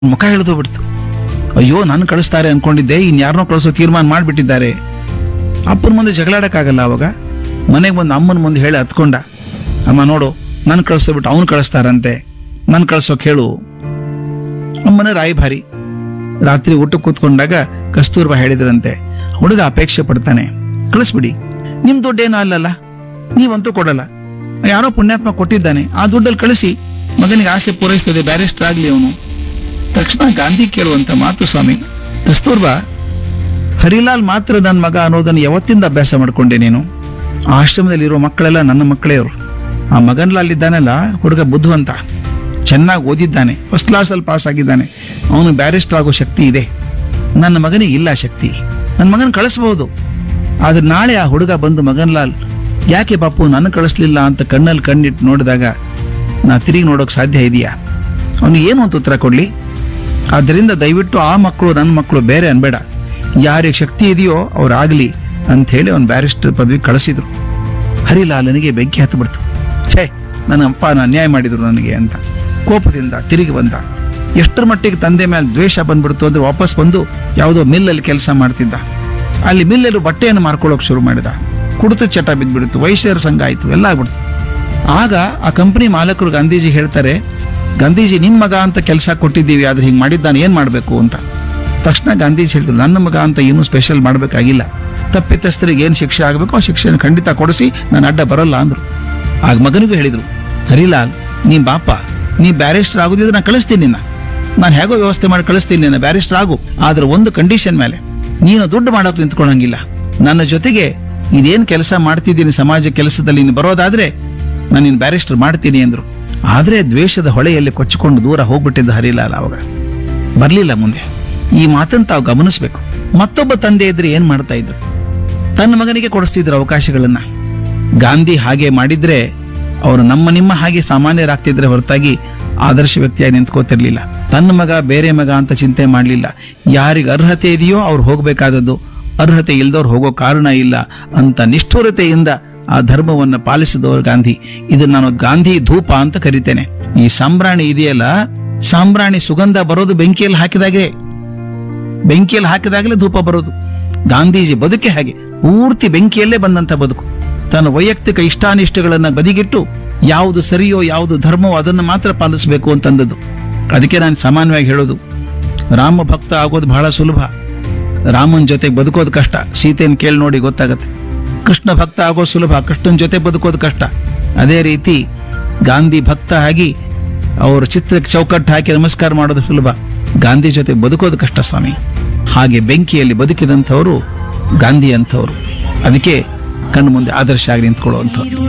ಮುಖ ಬಿಡ್ತು. ಅಯ್ಯೋ ನಾನು ಕಳಿಸ್ತಾರೆ ಅನ್ಕೊಂಡಿದ್ದೆ, ಇನ್ಯಾರನ್ನೋ ಕಳಿಸೋ ತೀರ್ಮಾನ ಮಾಡಿಬಿಟ್ಟಿದ್ದಾರೆ. ಅಪ್ಪನ ಮುಂದೆ ಜಗಳಾಡಕ್ಕಾಗಲ್ಲ. ಅವಾಗ ಮನೆಗೆ ಬಂದು ಅಮ್ಮನ ಮುಂದೆ ಹೇಳಿ ಹತ್ಕೊಂಡ, ಅಮ್ಮ ನೋಡು ನನ್ ಕಳಿಸ್ಬಿಟ್ಟು ಅವ್ನು ಕಳಿಸ್ತಾರಂತೆ, ನನ್ ಕಳ್ಸೋಕ್ ಹೇಳು. ಅಮ್ಮನ ರಾಯಭಾರಿ. ರಾತ್ರಿ ಊಟಕ್ಕೆ ಕೂತ್ಕೊಂಡಾಗ ಕಸ್ತೂರ್ಬಾ ಹೇಳಿದ್ರಂತೆ, ಹುಡುಗ ಅಪೇಕ್ಷೆ ಪಡ್ತಾನೆ, ಕಳಿಸ್ಬಿಡಿ, ನಿಮ್ ದುಡ್ಡೇನೋ ಅಲ್ಲಲ್ಲ, ನೀವಂತೂ ಕೊಡಲ್ಲ, ಯಾರೋ ಪುಣ್ಯಾತ್ಮ ಕೊಟ್ಟಿದ್ದಾನೆ, ಆ ದುಡ್ಡಲ್ಲಿ ಕಳಿಸಿ, ಮಗನಿಗೆ ಆಸೆ ಪೂರೈಸ್ತದೆ, ಬ್ಯಾರಿಸ್ಟರ್ ಆಗ್ಲಿ ಅವನು. ತಕ್ಷಣ ಗಾಂಧಿ ಕೇಳುವಂತ ಮಾತು, ಸ್ವಾಮಿ ಕಸ್ತೂರ್ಬಾ, ಹರಿಲಾಲ್ ಮಾತ್ರ ನನ್ನ ಮಗ ಅನ್ನೋದನ್ನು ಯಾವತ್ತಿಂದ ಅಭ್ಯಾಸ ಮಾಡ್ಕೊಂಡೆ ನೀನು? ಆ ಆಶ್ರಮದಲ್ಲಿರೋ ಮಕ್ಕಳೆಲ್ಲ ನನ್ನ ಮಕ್ಕಳೇ ಅವರು. ಆ ಮಗನ್ಲಾಲ್ ಇದ್ದಾನಲ್ಲ ಹುಡುಗ ಬುದ್ಧಿವಂತ, ಚೆನ್ನಾಗಿ ಓದಿದ್ದಾನೆ, ಫಸ್ಟ್ ಕ್ಲಾಸಲ್ಲಿ ಪಾಸ್ ಆಗಿದ್ದಾನೆ, ಅವನು ಬ್ಯಾರಿಸ್ಟರ್ ಆಗೋ ಶಕ್ತಿ ಇದೆ. ನನ್ನ ಮಗನಿಗೆ ಇಲ್ಲ ಶಕ್ತಿ. ನನ್ನ ಮಗನ ಕಳಿಸ್ಬಹುದು, ಆದ್ರೆ ನಾಳೆ ಆ ಹುಡುಗ ಬಂದು ಮಗನ್ಲಾಲ್ ಯಾಕೆ ಬಾಪು ನನ್ನ ಕಳಿಸ್ಲಿಲ್ಲ ಅಂತ ಕಣ್ಣಲ್ಲಿ ಕಣ್ಣಿಟ್ಟು ನೋಡಿದಾಗ ನಾ ತಿರುಗಿ ನೋಡೋಕೆ ಸಾಧ್ಯ ಇದೆಯಾ? ಅವನು ಏನು ಅಂತ ಉತ್ತರ ಕೊಡ್ಲಿ? ಆದ್ದರಿಂದ ದಯವಿಟ್ಟು ಆ ಮಕ್ಕಳು ನನ್ನ ಮಕ್ಕಳು ಬೇರೆ ಅನ್ಬೇಡ, ಯಾರಿಗೆ ಶಕ್ತಿ ಇದೆಯೋ ಅವ್ರಾಗ್ಲಿ ಅಂತ ಹೇಳಿ ಅವನು ಬ್ಯಾರಿಸ್ಟರ್ ಪದವಿ ಕಳಿಸಿದ್ರು. ಹರಿಲಾಲನಿಗೆ ಬೆಂಕಿ ಹತ್ತು ಬಿಡ್ತು. ಛೇ, ನನ್ನ ಅಪ್ಪ ಅನ್ಯಾಯ ಮಾಡಿದ್ರು ನನಗೆ ಅಂತ ಕೋಪದಿಂದ ತಿರುಗಿ ಬಂದ. ಎಷ್ಟರ ಮಟ್ಟಿಗೆ ತಂದೆ ಮೇಲೆ ದ್ವೇಷ ಬಂದ್ಬಿಡ್ತು ಅಂದ್ರೆ ವಾಪಸ್ ಬಂದು ಯಾವುದೋ ಮಿಲ್ಲಲ್ಲಿ ಕೆಲಸ ಮಾಡ್ತಿದ್ದ. ಅಲ್ಲಿ ಮಿಲ್ಲಲ್ಲಿ ಬಟ್ಟೆಯನ್ನು ಮಾರ್ಕೊಳ್ಳೋಕೆ ಶುರು ಮಾಡಿದ. ಕುಡಿತ ಚಟ ಬಿದ್ದುಬಿಡ್ತು, ವೈಶ್ಯರ ಸಂಘ ಆಯ್ತು, ಎಲ್ಲ ಆಗ್ಬಿಡ್ತು. ಆಗ ಆ ಕಂಪನಿ ಮಾಲಕರು ಗಾಂಧೀಜಿ ಹೇಳ್ತಾರೆ, ಗಾಂಧೀಜಿ ನಿಮ್ಮ ಮಗ ಅಂತ ಕೆಲಸ ಕೊಟ್ಟಿದ್ದೀವಿ, ಆದ್ರೆ ಹಿಂಗೆ ಮಾಡಿದ್ದಾನೆ, ಏನ್ ಮಾಡಬೇಕು ಅಂತ. ತಕ್ಷಣ ಗಾಂಧೀಜಿ ಹೇಳಿದ್ರು, ನನ್ನ ಮಗ ಅಂತ ಏನೂ ಸ್ಪೆಷಲ್ ಮಾಡಬೇಕಾಗಿಲ್ಲ, ತಪ್ಪಿತಸ್ಥರಿಗೆ ಏನು ಶಿಕ್ಷೆ ಆಗಬೇಕು ಆ ಶಿಕ್ಷೆಯನ್ನು ಖಂಡಿತ ಕೊಡಿಸಿ, ನಾನು ಅಡ್ಡ ಬರಲ್ಲ ಅಂದ್ರು. ಆಗ ಮಗನಿಗೂ ಹೇಳಿದ್ರು, ಹರಿಲಾಲ್ ನೀ ಬಾಪ, ನೀ ಬ್ಯಾರಿಸ್ಟರ್ ಆಗೋದಿದ್ರೆ ನಾನು ಕಳಿಸ್ತೀನಿ, ನಾನು ಹೇಗೋ ವ್ಯವಸ್ಥೆ ಮಾಡಿ ಕಳಿಸ್ತೀನಿ, ನಿನ್ನ ಬ್ಯಾರಿಸ್ಟರ್ ಆಗು, ಆದ್ರೆ ಒಂದು ಕಂಡೀಷನ್ ಮೇಲೆ, ನೀನು ದುಡ್ಡು ಮಾಡೋಕೆ ನಿಂತ್ಕೊಳ್ಳಂಗಿಲ್ಲ, ನನ್ನ ಜೊತೆಗೆ ಇದೇನ್ ಕೆಲಸ ಮಾಡ್ತಿದ್ದೀನಿ ಸಮಾಜ ಕೆಲಸದಲ್ಲಿ ನೀನು ಬರೋದಾದ್ರೆ ನಾನು ನಿನ್ನ ಬ್ಯಾರಿಸ್ಟರ್ ಮಾಡ್ತೀನಿ ಅಂದ್ರು. ಆದ್ರೆ ದ್ವೇಷದ ಹೊಳೆಯಲ್ಲಿ ಕೊಚ್ಚಿಕೊಂಡು ದೂರ ಹೋಗ್ಬಿಟ್ಟಿದ್ದ ಹರಿಲಾಲ್ ಅವಾಗ ಬರ್ಲಿಲ್ಲ ಮುಂದೆ. ಈ ಮಾತನ್ನು ತಾವು ಗಮನಿಸ್ಬೇಕು. ಮತ್ತೊಬ್ಬ ತಂದೆ ಇದ್ರೆ ಏನ್ ಮಾಡ್ತಾ ಇದ್ರು? ತನ್ನ ಮಗನಿಗೆ ಕೊಡಿಸ್ತಿದ್ರು ಅವಕಾಶಗಳನ್ನ. ಗಾಂಧಿ ಹಾಗೆ ಮಾಡಿದ್ರೆ ಅವರು ನಮ್ಮ ನಿಮ್ಮ ಹಾಗೆ ಸಾಮಾನ್ಯರಾಗ್ತಿದ್ರೆ ಹೊರತಾಗಿ ಆದರ್ಶ ವ್ಯಕ್ತಿಯಾಗಿ ನಿಂತ್ಕೋತಿರ್ಲಿಲ್ಲ. ತನ್ನ ಮಗ ಬೇರೆ ಮಗ ಅಂತ ಚಿಂತೆ ಮಾಡಲಿಲ್ಲ. ಯಾರಿಗೆ ಅರ್ಹತೆ ಇದೆಯೋ ಅವ್ರು ಹೋಗ್ಬೇಕಾದದ್ದು, ಅರ್ಹತೆ ಇಲ್ದವ್ರು ಹೋಗೋ ಕಾರಣ ಇಲ್ಲ ಅಂತ ನಿಷ್ಠುರತೆಯಿಂದ ಆ ಧರ್ಮವನ್ನು ಪಾಲಿಸಿದವರು ಗಾಂಧಿ. ಇದನ್ನ ನಾನು ಗಾಂಧಿ ಧೂಪ ಅಂತ ಕರಿತೇನೆ. ಈ ಸಾಂಬ್ರಾಣಿ ಇದೆಯಲ್ಲ, ಸಾಂಬ್ರಾಣಿ ಸುಗಂಧ ಬರೋದು ಬೆಂಕಿಯಲ್ಲಿ ಹಾಕಿದಾಗಲೇ ಧೂಪ ಬರೋದು. ಗಾಂಧೀಜಿ ಬದುಕೆ ಹಾಗೆ, ಪೂರ್ತಿ ಬೆಂಕಿಯಲ್ಲೇ ಬಂದಂತ ಬದುಕು. ತನ್ನ ವೈಯಕ್ತಿಕ ಇಷ್ಟಾನಿಷ್ಟಗಳನ್ನ ಬದಿಗಿಟ್ಟು ಯಾವುದು ಸರಿಯೋ ಯಾವುದು ಧರ್ಮವೋ ಅದನ್ನು ಮಾತ್ರ ಪಾಲಿಸಬೇಕು ಅಂತಂದದ್ದು. ಅದಕ್ಕೆ ನಾನು ಸಾಮಾನ್ಯವಾಗಿ ಹೇಳೋದು, ರಾಮ ಭಕ್ತ ಆಗೋದು ಬಹಳ ಸುಲಭ, ರಾಮನ್ ಜೊತೆ ಬದುಕೋದು ಕಷ್ಟ. ಸೀತೆಯನ್ನು ಕೇಳಿ ನೋಡಿ ಗೊತ್ತಾಗತ್ತೆ. ಕೃಷ್ಣ ಭಕ್ತ ಆಗೋ ಸುಲಭ, ಕೃಷ್ಣನ್ ಜೊತೆ ಬದುಕೋದು ಕಷ್ಟ. ಅದೇ ರೀತಿ ಗಾಂಧಿ ಭಕ್ತ ಆಗಿ ಅವ್ರ ಚಿತ್ರಕ್ಕೆ ಚೌಕಟ್ಟು ಹಾಕಿ ನಮಸ್ಕಾರ ಮಾಡೋದು ಸುಲಭ, ಗಾಂಧಿ ಜೊತೆ ಬದುಕೋದು ಕಷ್ಟ ಸ್ವಾಮಿ. ಹಾಗೆ ಬೆಂಕಿಯಲ್ಲಿ ಬದುಕಿದಂಥವ್ರು ಗಾಂಧಿ ಅಂಥವ್ರು. ಅದಕ್ಕೆ ಕಣ್ಣು ಮುಂದೆ ಆದರ್ಶ ಆಗಿ ನಿಂತ್ಕೊಳ್ಳುವಂಥವ್ರು.